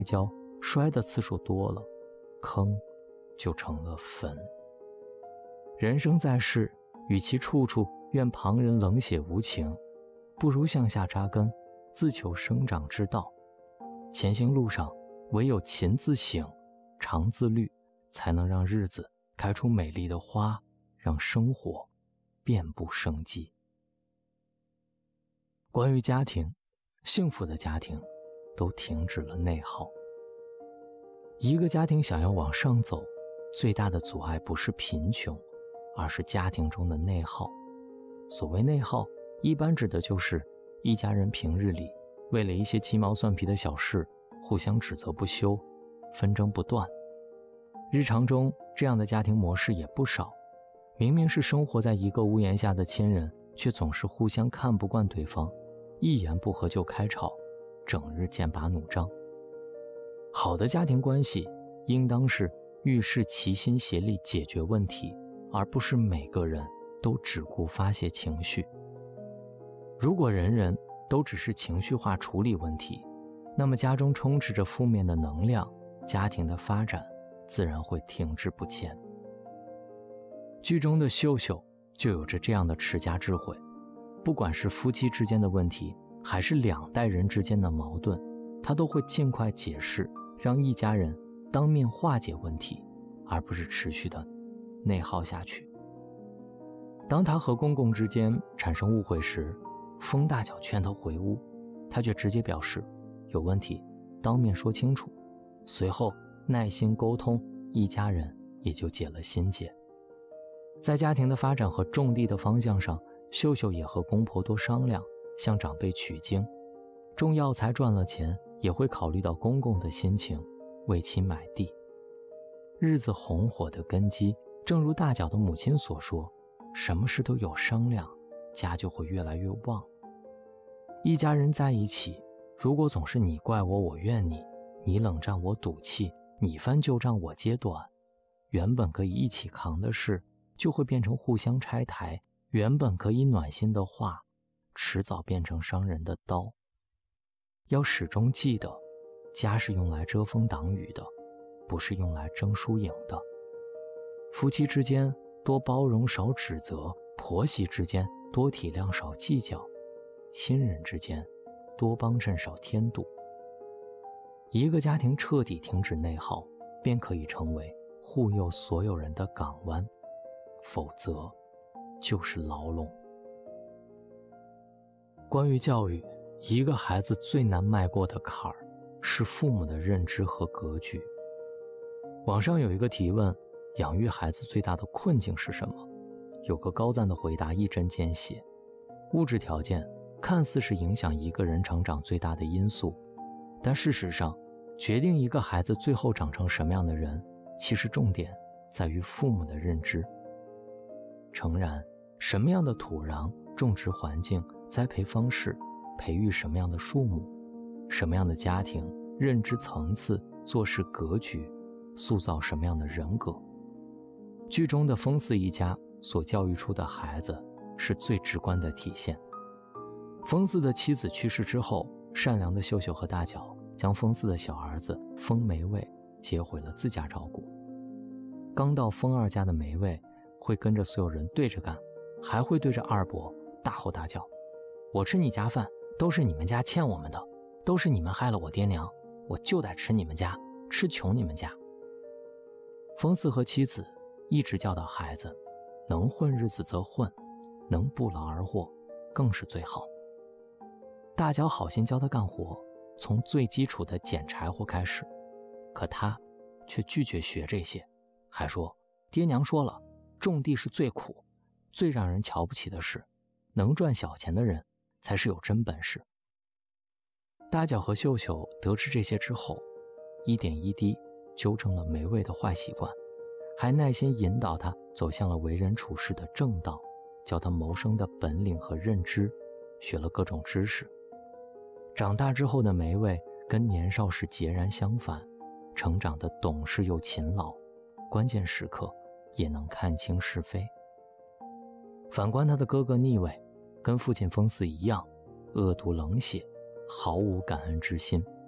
跤，摔的次数多了，坑就成了坟。人生在世，与其处处怨旁人冷血无情，不如向下扎根，自求生长之道。前行路上，唯有勤自省，常自律，才能让日子开出美丽的花，让生活遍布生机。关于家庭，幸福的家庭都停止了内耗。一个家庭想要往上走，最大的阻碍不是贫穷，而是家庭中的内耗。所谓内耗，一般指的就是一家人平日里为了一些鸡毛蒜皮的小事互相指责不休，纷争不断。日常中这样的家庭模式也不少，明明是生活在一个屋檐下的亲人，却总是互相看不惯对方，一言不合就开吵，整日剑拔弩张。好的家庭关系应当是遇事齐心协力解决问题，而不是每个人都只顾发泄情绪。如果人人都只是情绪化处理问题，那么家中充斥着负面的能量，家庭的发展自然会停滞不前。剧中的秀秀就有着这样的持家智慧，不管是夫妻之间的问题，还是两代人之间的矛盾，她都会尽快解释，让一家人当面化解问题，而不是持续的内耗下去。当她和公公之间产生误会时，风大脚劝她回屋，她却直接表示有问题当面说清楚，随后耐心沟通，一家人也就解了心结。在家庭的发展和种地的方向上，秀秀也和公婆多商量，向长辈取经。种药材赚了钱，也会考虑到公公的心情，为其买地。日子红火的根基，正如大脚的母亲所说，什么事都有商量，家就会越来越旺。一家人在一起，如果总是你怪我，我怨你，你冷战我赌气，你翻旧账我揭短，原本可以一起扛的事，就会变成互相拆台，原本可以暖心的话，迟早变成伤人的刀。要始终记得，家是用来遮风挡雨的，不是用来争输赢的。夫妻之间多包容少指责，婆媳之间多体谅少计较，亲人之间多帮衬少添堵。一个家庭彻底停止内耗，便可以成为护佑所有人的港湾，否则就是牢笼。关于教育，一个孩子最难迈过的坎儿是父母的认知和格局。网上有一个提问，养育孩子最大的困境是什么？有个高赞的回答一针见血，物质条件看似是影响一个人成长最大的因素，但事实上，决定一个孩子最后长成什么样的人，其实重点在于父母的认知。诚然，什么样的土壤、种植环境、栽培方式，培育什么样的树木，什么样的家庭、认知层次、做事格局，塑造什么样的人格。剧中的风四一家所教育出的孩子是最直观的体现。风四的妻子去世之后，善良的秀秀和大脚将风四的小儿子风梅卫接回了自家照顾。刚到风二家的梅卫会跟着所有人对着干，还会对着二伯大吼大叫，我吃你家饭都是你们家欠我们的，都是你们害了我爹娘，我就得吃你们家，吃穷你们家。风四和妻子一直教导孩子，能混日子则混，能不劳而获更是最好。大脚好心教他干活，从最基础的捡柴火开始，可他却拒绝学这些，还说爹娘说了，种地是最苦，最让人瞧不起的事，能赚小钱的人才是有真本事。大脚和秀秀得知这些之后，一点一滴纠正了梅卫的坏习惯，还耐心引导他走向了为人处事的正道，教他谋生的本领和认知，学了各种知识。长大之后的梅卫跟年少时截然相反，成长的懂事又勤劳，关键时刻也能看清是非。反观他的哥哥逆卫，跟父亲风四一样，恶毒冷血，毫无感恩之心。